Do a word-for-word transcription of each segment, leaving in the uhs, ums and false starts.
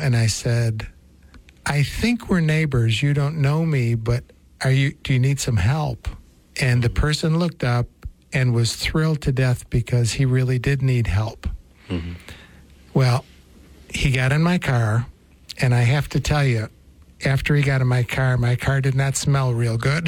and I said, I think we're neighbors. You don't know me, but are you? Do you need some help? And the person looked up and was thrilled to death because he really did need help. Mm-hmm. Well, he got in my car, and I have to tell you, after he got in my car, my car did not smell real good.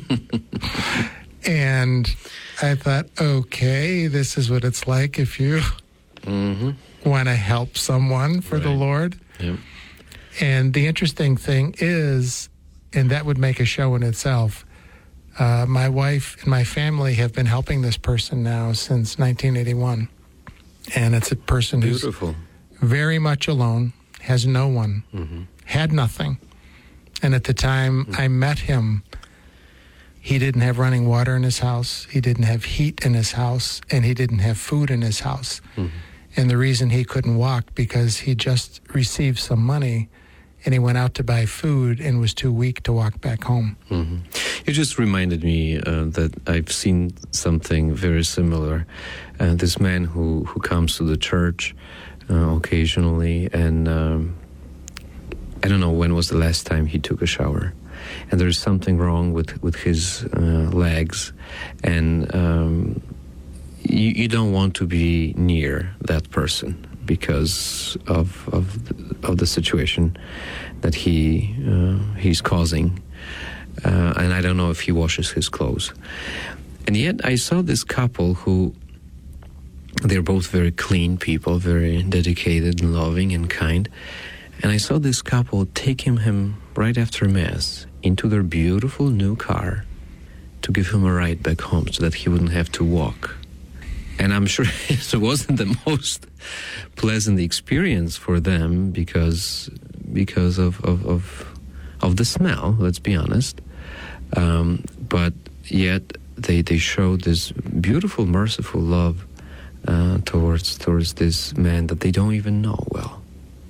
And I thought, okay, this is what it's like if you mm-hmm. want to help someone for right. the Lord. Yep. And the interesting thing is, and that would make a show in itself, uh, my wife and my family have been helping this person now since nineteen eighty-one. And it's a person Beautiful. who's very much alone, has no one, mm-hmm. had nothing. And at the time mm-hmm. I met him, he didn't have running water in his house, he didn't have heat in his house, and he didn't have food in his house. Mm-hmm. And the reason he couldn't walk, because he just received some money, and he went out to buy food and was too weak to walk back home. Mm-hmm. You just reminded me uh, that I've seen something very similar. Uh, this man who, who comes to the church uh, occasionally, and um, I don't know when was the last time he took a shower. And there's something wrong with, with his uh, legs, and um, you, you don't want to be near that person because of of the, of the situation that he uh, he's causing. Uh, and I don't know if he washes his clothes. And yet I saw this couple who, they're both very clean people, very dedicated and loving and kind. And I saw this couple taking him right after Mass into their beautiful new car to give him a ride back home so that he wouldn't have to walk. And I'm sure it wasn't the most pleasant experience for them because because of of, of, of the smell, let's be honest. Um, but yet they, they showed this beautiful, merciful love uh, towards towards this man that they don't even know well.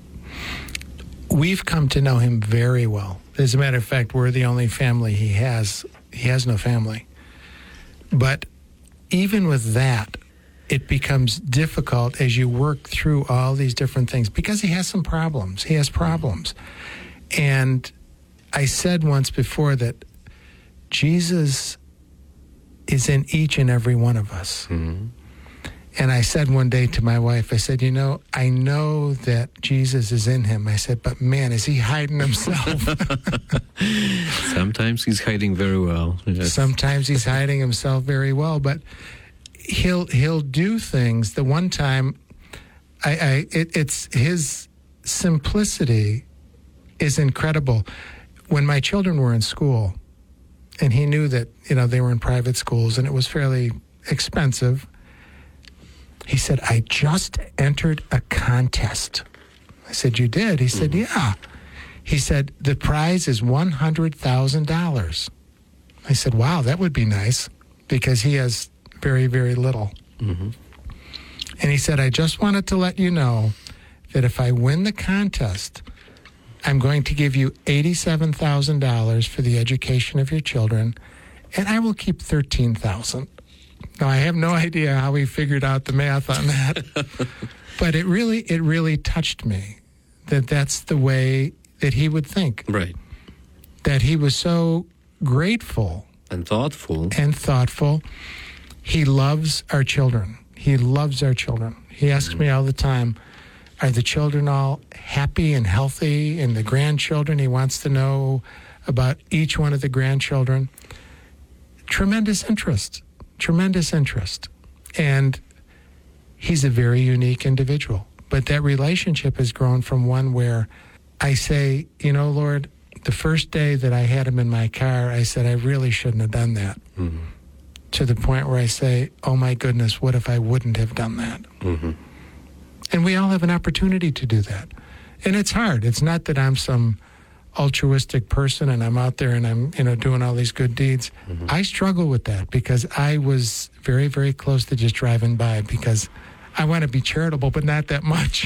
We've come to know him very well. As a matter of fact, we're the only family he has. He has no family. But even with that, it becomes difficult as you work through all these different things because he has some problems. He has problems. And I said once before that Jesus is in each and every one of us. Mm-hmm. And I said one day to my wife, I said, you know, I know that Jesus is in him. I said, but man, is he hiding himself? Sometimes he's hiding very well. Yes. Sometimes he's hiding himself very well, but he'll he'll do things. The one time, I, I it, it's his simplicity is incredible. When my children were in school, and he knew that, you know, they were in private schools and it was fairly expensive, he said, I just entered a contest. I said, you did? He said, mm-hmm. yeah. He said, the prize is one hundred thousand dollars. I said, wow, that would be nice, because he has very, very little. Mm-hmm. And he said, I just wanted to let you know that if I win the contest, I'm going to give you eighty-seven thousand dollars for the education of your children, and I will keep thirteen thousand dollars. Now, I have no idea how he figured out the math on that, but it really, it really touched me that that's the way that he would think. Right. That he was so grateful. And thoughtful. And thoughtful. He loves our children. He loves our children. He asks mm-hmm. me all the time, are the children all happy and healthy? And the grandchildren, he wants to know about each one of the grandchildren. Tremendous interest. Tremendous interest. And he's a very unique individual. But that relationship has grown from one where I say, you know, Lord, the first day that I had him in my car, I said, I really shouldn't have done that. Mm-hmm. To the point where I say, oh my goodness, what if I wouldn't have done that? Mm-hmm. And we all have an opportunity to do that. And it's hard. It's not that I'm some altruistic person and I'm out there and I'm, you know, doing all these good deeds. Mm-hmm. I struggle with that because I was very, very close to just driving by because I want to be charitable, but not that much.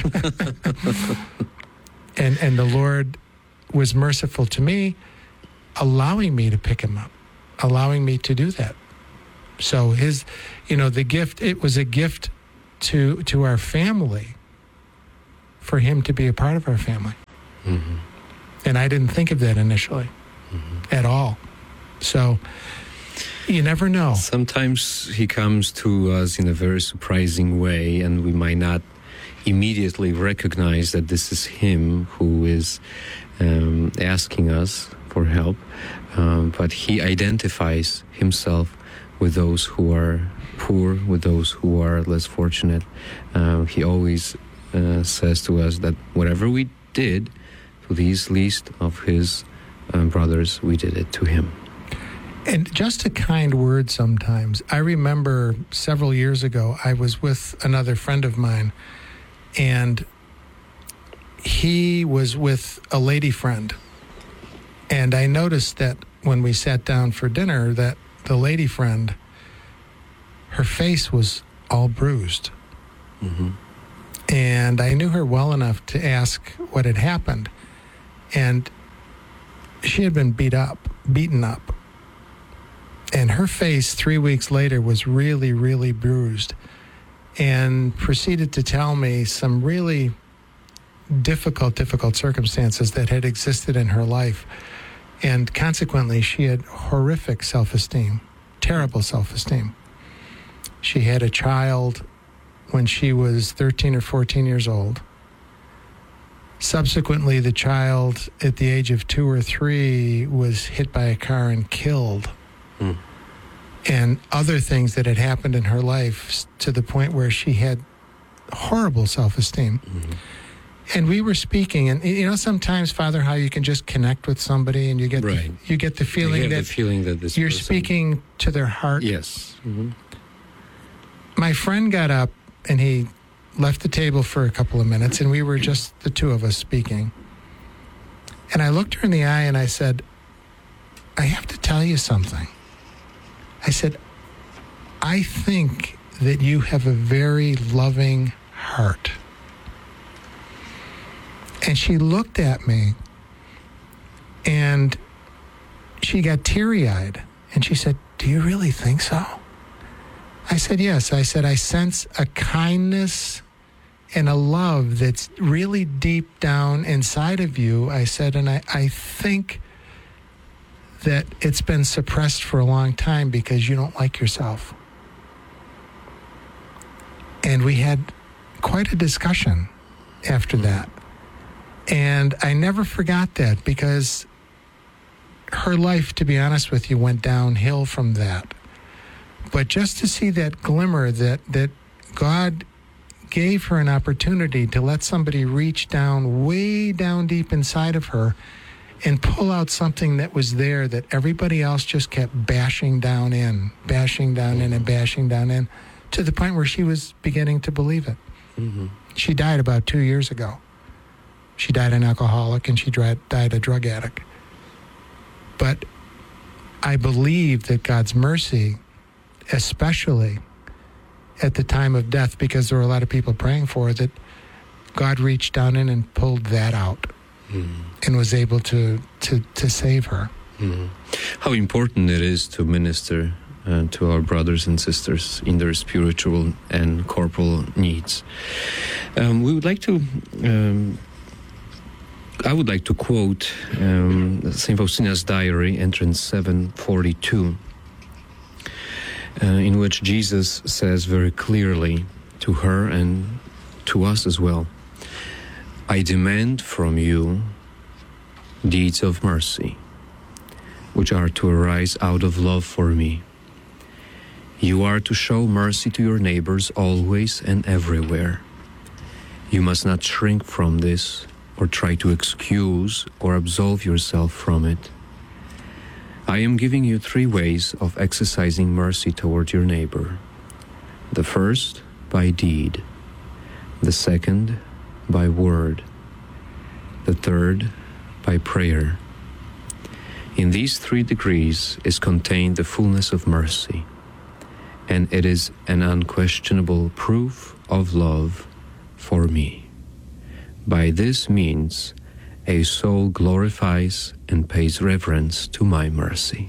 and and the Lord was merciful to me, allowing me to pick him up, allowing me to do that. So his, you know, the gift, it was a gift to to our family for him to be a part of our family. Mm-hmm. And I didn't think of that initially mm-hmm. at all. So you never know. Sometimes he comes to us in a very surprising way, and we might not immediately recognize that this is him who is um, asking us for help. Um, but he identifies himself with those who are poor, with those who are less fortunate. Uh, he always uh, says to us that whatever we did to these least of his uh, brothers, we did it to him. And just a kind word sometimes. I remember several years ago, I was with another friend of mine, and he was with a lady friend. And I noticed that when we sat down for dinner, that the lady friend, her face was all bruised. Mm-hmm. And I knew her well enough to ask what had happened. And she had been beat up, beaten up. And her face three weeks later was really, really bruised, and proceeded to tell me some really difficult, difficult circumstances that had existed in her life. And consequently, she had horrific self-esteem, terrible self-esteem. She had a child when she was thirteen or fourteen years old. Subsequently, the child at the age of two or three was hit by a car and killed. Mm. And other things that had happened in her life to the point where she had horrible self-esteem. Mm-hmm. And we were speaking, and you know, sometimes, Father, how you can just connect with somebody, and you get right. the, you get the feeling you that, the feeling that this you're person... speaking to their heart. Yes. Mm-hmm. My friend got up and he left the table for a couple of minutes, and we were just the two of us speaking. And I looked her in the eye and I said, I have to tell you something. I said, I think that you have a very loving heart. And she looked at me and she got teary-eyed and she said, do you really think so? I said, yes. I said, I sense a kindness and a love that's really deep down inside of you. I said, and I, I think that it's been suppressed for a long time because you don't like yourself. And we had quite a discussion after that. And I never forgot that, because her life, to be honest with you, went downhill from that. But just to see that glimmer that, that God gave her an opportunity to let somebody reach down, way down deep inside of her, and pull out something that was there that everybody else just kept bashing down in, bashing down in and bashing down in, to the point where she was beginning to believe it. Mm-hmm. She died about two years ago. She died an alcoholic, and she died a drug addict. But I believe that God's mercy, especially at the time of death, because there were a lot of people praying for her, that God reached down in and pulled that out. Mm. And was able to, to, to save her. Mm. How important it is to minister uh, to our brothers and sisters in their spiritual and corporal needs. Um, we would like to, um, I would like to quote um, Saint Faustina's diary, entrance seven forty-two, uh, in which Jesus says very clearly to her and to us as well, I demand from you deeds of mercy, which are to arise out of love for me. You are to show mercy to your neighbors always and everywhere. You must not shrink from this or try to excuse or absolve yourself from it. I am giving you three ways of exercising mercy toward your neighbor. The first, by deed. The second, by word. The third, by prayer. In these three degrees is contained the fullness of mercy, and it is an unquestionable proof of love for me. By this means, a soul glorifies and pays reverence to my mercy.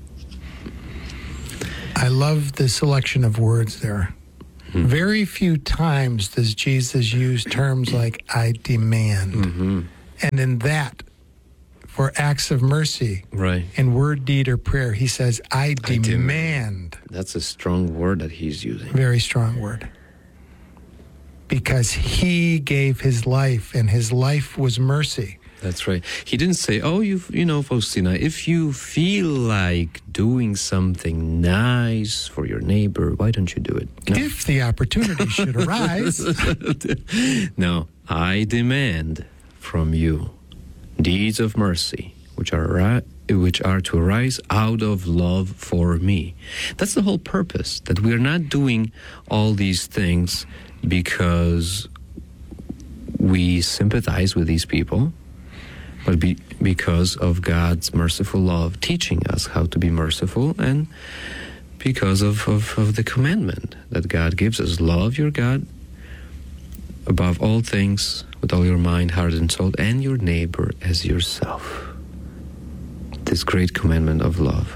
I love the selection of words there. Mm-hmm. Very few times does Jesus use terms like, I demand. Mm-hmm. And in that, for acts of mercy, Right. in word, deed, or prayer, he says, I I demand. demand. That's a strong word that he's using. Very strong word. Because he gave his life, and his life was mercy. That's right. He didn't say, oh, you you know, Faustina, if you feel like doing something nice for your neighbor, why don't you do it? No. If the opportunity should arise. No, I demand from you deeds of mercy, which are ri- which are to arise out of love for me. That's the whole purpose, that we are not doing all these things because we sympathize with these people, but be, because of God's merciful love teaching us how to be merciful, and because of, of, of the commandment that God gives us. Love your God above all things with all your mind, heart, and soul, and your neighbor as yourself. This great commandment of love.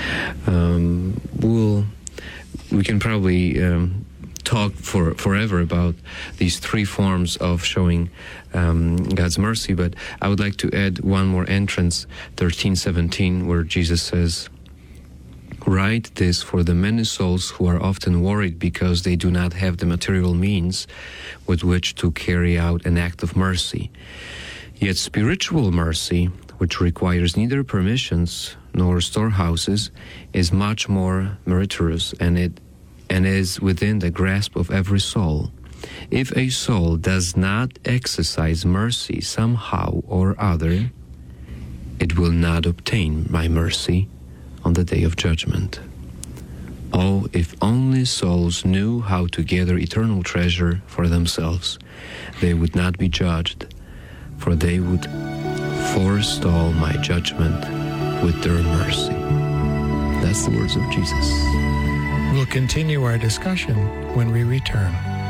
Um, we'll, we can probably um, talk for forever about these three forms of showing um, God's mercy, but I would like to add one more entrance, thirteen seventeen, where Jesus says, write this for the many souls who are often worried because they do not have the material means with which to carry out an act of mercy. Yet spiritual mercy, which requires neither permissions nor storehouses, is much more meritorious, and it and is within the grasp of every soul. If a soul does not exercise mercy somehow or other, it will not obtain my mercy on the day of judgment. Oh, if only souls knew how to gather eternal treasure for themselves, they would not be judged, for they would forestall my judgment with their mercy. That's the words of Jesus. We'll continue our discussion when we return.